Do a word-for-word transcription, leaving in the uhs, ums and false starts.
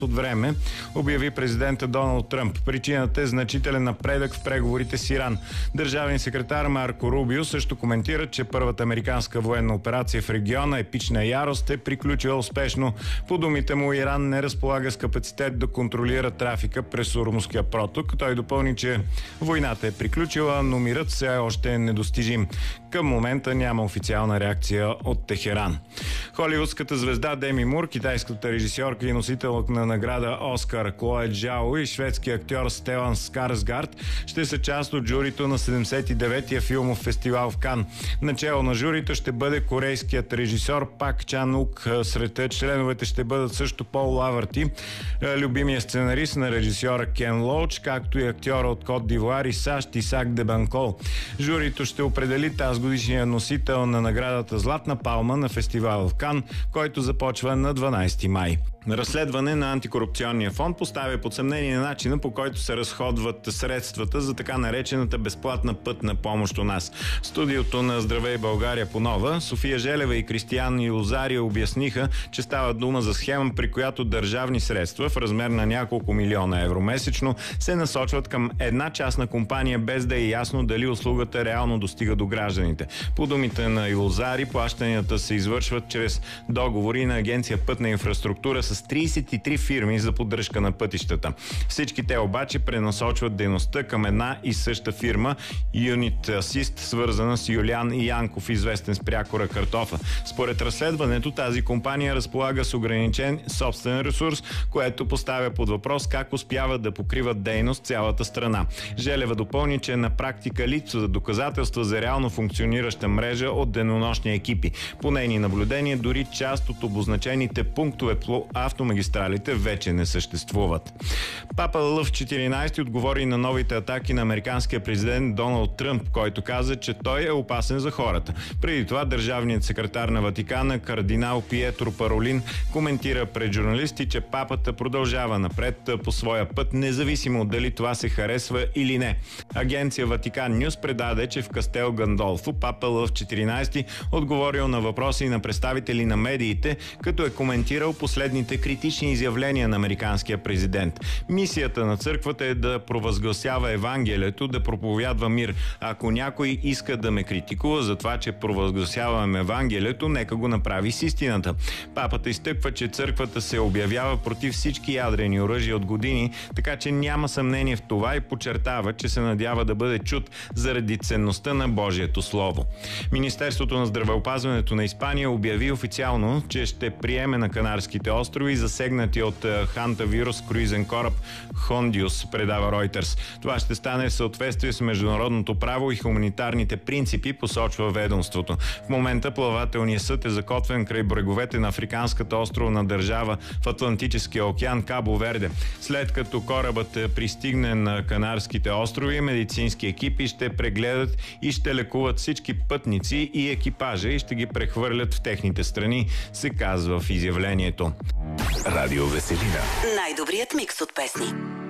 от време, обяви президента Доналд Тръмп. Причината е значителен напредък в преговорите с Иран. Държавен секретар Марко Рубио също коментира, че първата американска военна операция в региона Епична ярост е приключила успешно. По думите му, Иран не разполага с капацитет да контролира трафика през Ормузския проток. Той допълни, че войната е приключила, но мирът все още е недостижим. Към момента няма официална реакция от Техеран. Холивудската звезда Деми Мур, китайската режисьорка и носител на награда Оскар Клоя Джао и шведски актьор Стелан Скарсгард ще са част от журито на седемдесет и деветия филмов фестивал в Кан. Начело на журито ще бъде корейският режисьор Пак Чан Ук. Сред членовете ще бъдат също Пол Лавърти, любимия сценарист на режисьора Кен Лоуч, както и актьора от Кот д'Ивуар и САЩ Исак Дебанкол. Журито ще определи тази годишния носител на наградата Златна палма на фестивал в Кан, който започва на дванадесети май. Разследване на антикорупционния фонд поставя под съмнение начина, по който се разходват средствата за така наречената безплатна пътна помощ у нас. В студиото на Здравей България по нова, София Желева и Кристиян Илозария обясниха, че става дума за схема, при която държавни средства в размер на няколко милиона евро месечно се насочват към една частна компания, без да е ясно дали услугата реално достига до гражданите. По думите на Илозари, плащанията се извършват чрез договори на Агенция Пътна инфраструктура с тридесет и три фирми за поддръжка на пътищата. Всички те обаче пренасочват дейността към една и съща фирма Unit Assist, свързана с Юлиан Янков, известен с прякора Картофа. Според разследването, тази компания разполага с ограничен собствен ресурс, което поставя под въпрос как успяват да покриват дейност цялата страна. Желева допълни, че на практика липсва доказателства за реално функционираща мрежа от денонощни екипи. По нейни наблюдения, дори част от обозначените пунктове по автомагистралите вече не съществуват. Папа Лъв четиринадесети отговори на новите атаки на американския президент Доналд Тръмп, който каза, че той е опасен за хората. Преди това държавният секретар на Ватикана, кардинал Пиетро Паролин, коментира пред журналисти, че папата продължава напред по своя път, независимо дали това се харесва или не. Агенция Ватикан Нюс предаде, че в Кастел Гандолфо папа Лъв четиринадесети отговорил на въпроси на представители на медиите, като е коментирал последните критични изявления на американския президент. Мисията на църквата е да провъзгласява Евангелието, да проповядва мир. Ако някой иска да ме критикува за това, че провъзгласявам Евангелието, нека го направи с истината. Папата изтъква, че църквата се обявява против всички ядрени оръжия от години, така че няма съмнение в това и подчертава, че се надява да бъде чут заради ценността на Божието Слово. Министерството на здравеопазването на Испания обяви официално, че ще приеме на Канарските острови засегнати от хантавирус круизен кораб Хондиус, предава Reuters. Това ще стане в съответствие с международното право и хуманитарните принципи, посочва ведомството. В момента плавателният съд е закотвен край бреговете на африканската островна държава в Атлантическия океан Кабо Верде. След като корабът пристигне на Канарските острови, медицински екипи ще прегледат и ще лекуват всички пътници и екипажа и ще ги прехвърлят в техните страни, се казва в изявлението. Радио Веселина. Най-добрият микс от песни.